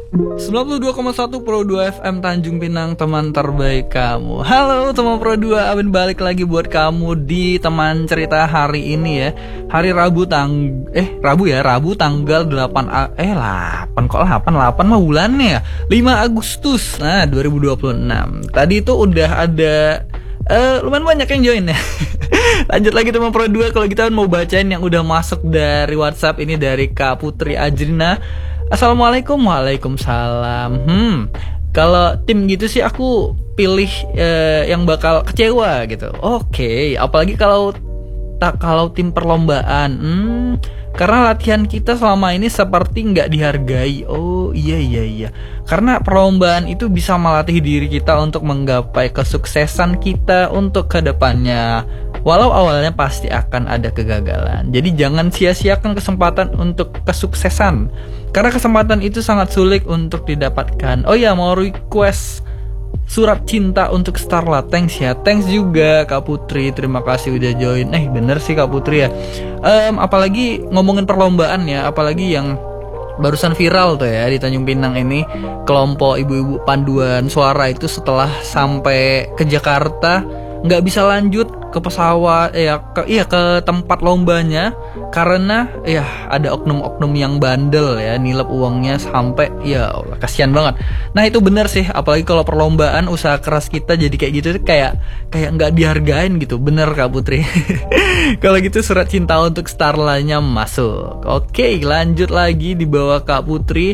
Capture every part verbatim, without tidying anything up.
sembilan puluh dua koma satu Pro dua F M Tanjung Pinang, teman terbaik kamu. Halo teman Pro dua, Awin balik lagi buat kamu di teman cerita hari ini ya. Hari Rabu tang eh Rabu ya, Rabu tanggal delapan A- eh delapan kok delapan delapan mah bulannya ya. lima Agustus. Nah, dua ribu dua puluh enam. Tadi itu udah ada Uh, lumayan banyak yang join ya. Lanjut lagi teman Pro dua, kalau kita mau bacain yang udah masuk dari WhatsApp. Ini dari Kak Putri Ajrina. Assalamualaikum. Waalaikumsalam. Hmm, kalau tim gitu sih aku pilih uh, yang bakal kecewa gitu. Oke, okay. Apalagi kalau tak kalau tim perlombaan. Hmm, karena latihan kita selama ini seperti nggak dihargai. Oh iya iya iya. Karena perlombaan itu bisa melatih diri kita untuk menggapai kesuksesan kita untuk kedepannya. Walau awalnya pasti akan ada kegagalan. Jadi jangan sia-siakan kesempatan untuk kesuksesan. Karena kesempatan itu sangat sulit untuk didapatkan. Oh ya, mau request surat cinta untuk Starla. Thanks ya. Thanks juga Kak Putri. Terima kasih udah join. Eh bener sih Kak Putri ya. um, Apalagi ngomongin perlombaan ya. Apalagi yang barusan viral tuh ya di Tanjung Pinang ini, kelompok ibu-ibu panduan suara itu setelah sampai ke Jakarta nggak bisa lanjut ke pesawat ya ke iya ke tempat lombanya karena ya ada oknum-oknum yang bandel ya, nilep uangnya sampai ya Allah, kasihan banget. Nah itu bener sih, apalagi kalau perlombaan usaha keras kita jadi kayak gitu kayak kayak nggak dihargain gitu. Bener Kak Putri. Kalau gitu surat cinta untuk Starlanya masuk. Oke, lanjut lagi di bawah Kak Putri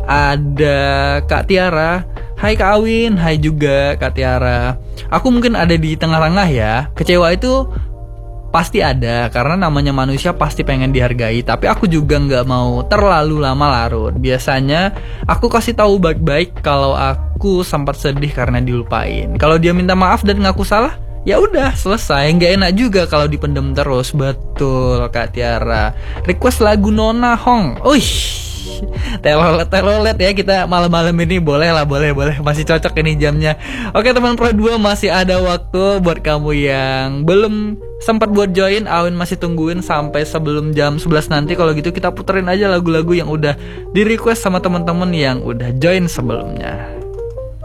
ada Kak Tiara. Hai Kak Awin, hai juga Kak Tiara. Aku mungkin ada di tengah-tengah ya. Kecewa itu pasti ada, karena namanya manusia pasti pengen dihargai. Tapi aku juga gak mau terlalu lama larut. Biasanya aku kasih tahu baik-baik kalau aku sempat sedih karena dilupain. Kalau dia minta maaf dan ngaku salah, ya udah selesai. Nggak enak juga kalau dipendem terus. Betul Kak Tiara. Request lagu Nona Hong. Uish, telolet telolet ya kita malam-malam ini. Boleh lah, boleh boleh masih cocok ini jamnya. Oke teman Pro dua, masih ada waktu buat kamu yang belum sempat buat join. Awin masih tungguin sampai sebelum jam sebelas nanti. Kalau gitu kita puterin aja lagu-lagu yang udah di request sama teman-teman yang udah join sebelumnya.